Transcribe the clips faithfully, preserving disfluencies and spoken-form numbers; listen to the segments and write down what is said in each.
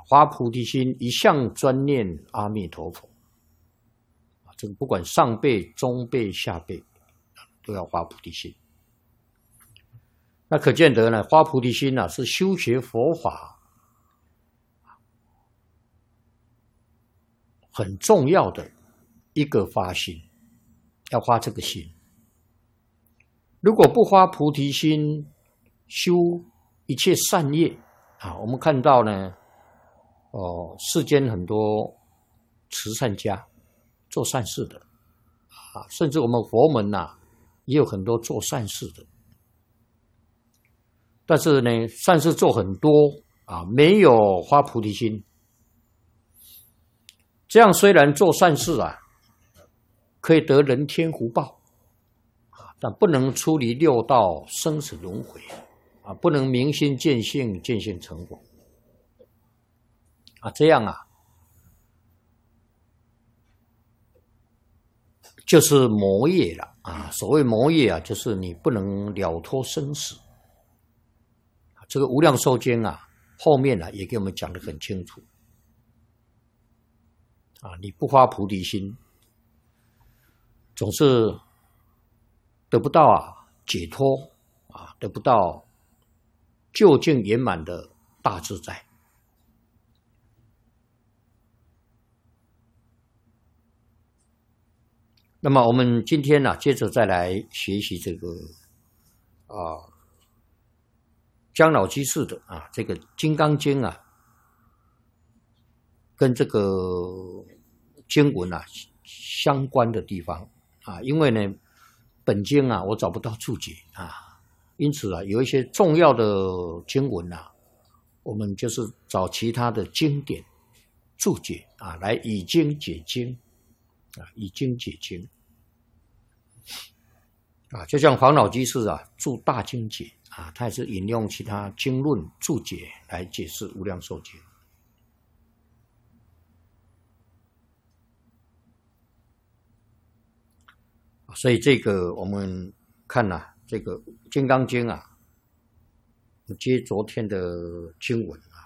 发菩提心，一向专念阿弥陀佛。这个不管上辈、中辈、下辈，都要发菩提心。那可见得呢，发菩提心呢、啊、是修学佛法很重要的一个发心，要发这个心。如果不发菩提心，修一切善业啊，我们看到呢，哦，世间很多慈善家做善事的啊，甚至我们佛门呐、啊，也有很多做善事的。但是呢，善事做很多啊，没有发菩提心。这样虽然做善事啊，可以得人天福报啊，但不能出离六道生死轮回啊，不能明心见性，见性成佛啊，这样啊，就是魔业了啊。所谓魔业啊，就是你不能了脱生死。这个无量寿经啊，后面啊也给我们讲得很清楚啊，你不发菩提心，总是得不到啊解脱啊，得不到究竟圆满的大自在。那么我们今天呢、啊，接着再来学习这个啊。姜老居士的啊，这个《金刚经》啊，跟这个经文啊相关的地方啊，因为呢，本经啊我找不到注解啊，因此啊，有一些重要的经文啊，我们就是找其他的经典注解啊，来以经解经啊，以经解经啊，就像黄老居士啊注大经解。啊，他也是引用其他经论注解来解释无量寿经。所以这个我们看呐、啊，这个《金刚经》啊，接昨天的经文啊，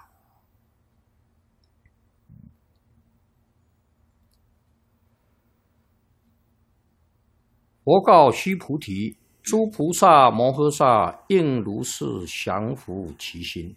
佛告须菩提。诸菩萨摩诃萨应如是降伏其心。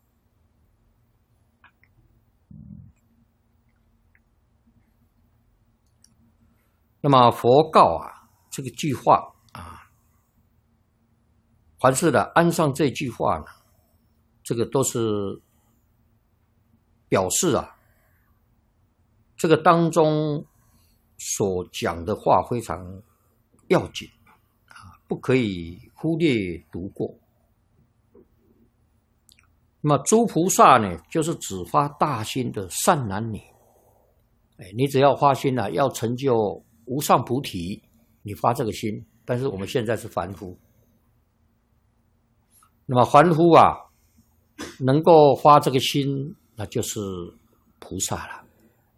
那么佛告啊，这个句话啊，凡是的安上这句话呢，这个都是表示啊，这个当中所讲的话非常要紧。不可以忽略读过。那么诸菩萨呢，就是只发大心的善男女。哎，你只要发心啊，要成就无上菩提，你发这个心。但是我们现在是凡夫，那么凡夫啊，能够发这个心，那就是菩萨了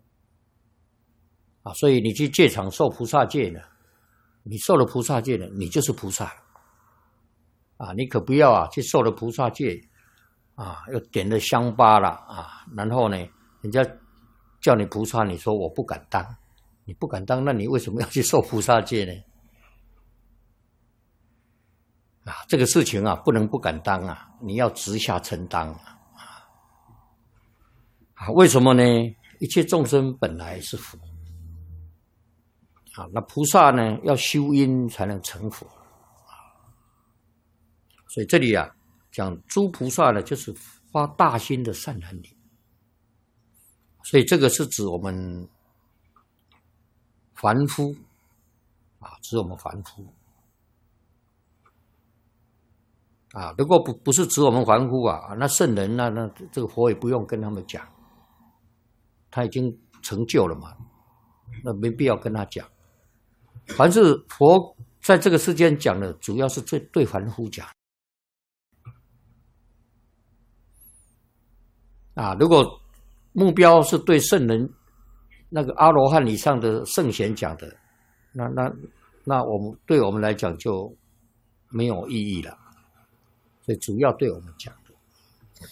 啊。所以你去戒场受菩萨戒呢。你受了菩萨戒了，你就是菩萨了啊！你可不要啊，去受了菩萨戒啊，又点了香巴了啊，然后呢，人家叫你菩萨，你说我不敢当，你不敢当，那你为什么要去受菩萨戒呢？啊，这个事情啊，不能不敢当啊，你要直下承担啊！啊，为什么呢？一切众生本来是佛。啊，那菩萨呢，要修因才能成佛啊。所以这里啊，讲诸菩萨呢，就是发大心的善男女。所以这个是指我们凡夫啊，指我们凡夫啊。如果不不是指我们凡夫啊，那圣人那那这个佛也不用跟他们讲，他已经成就了嘛，那没必要跟他讲。凡是佛在这个世间讲的，主要是对对凡夫讲啊。如果目标是对圣人，那个阿罗汉以上的圣贤讲的，那那那我们对我们来讲就没有意义了。所以主要对我们讲。